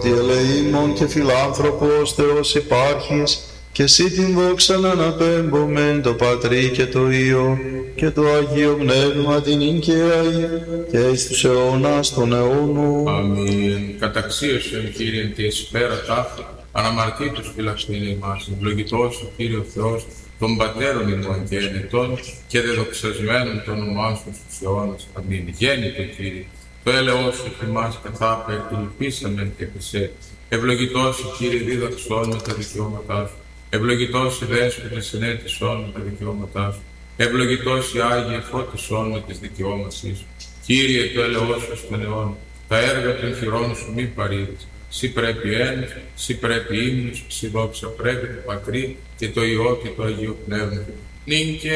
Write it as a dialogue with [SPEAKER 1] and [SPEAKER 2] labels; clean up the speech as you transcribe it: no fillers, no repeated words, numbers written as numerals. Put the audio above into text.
[SPEAKER 1] ότι ελεήμων και φιλάνθρωπος Θεός υπάρχεις, και εσύ την δόξα να αναπέμπομεν το Πατρί και το Υιό και το Αγίο Πνεύμα την ίγκαιη και εις τους αιώνας των αιώνων.
[SPEAKER 2] Αμήν. Καταξίωσον, Κύριε, τη εσπέρα τάφη, αναμαρτήτως φυλαξήν ημάς, ευλογητός ο Κύριος Θεός, των πατέρων ημών και ενετών, και δεδοξασμένων το όνομά σου στους αιώνας. Αμήν. Γέννητο, Κύριε, το έλεος σου θυμάς καθάπε, εκτελπίσαμεν και πεσέ. Ευλογητός ο Κύριε, δίδαξόν με τα δικαιώματά σου. Ευλογητός η δέσποιτες ενέτησόν με τα δικαιώματά σου. Ευλογητός η Άγιε φώτισόν με τις δικαιώματσής σου. Κύριε, το έλεος σου στον αιώνα, τα έργα των χειρών σου μη παρήδεις. Συ πρέπει ένες, συ πρέπει ύμνους, συ δόξα πρέπει το Πατρί και το Υιό και το Αγίο Πνεύμα. Νυν και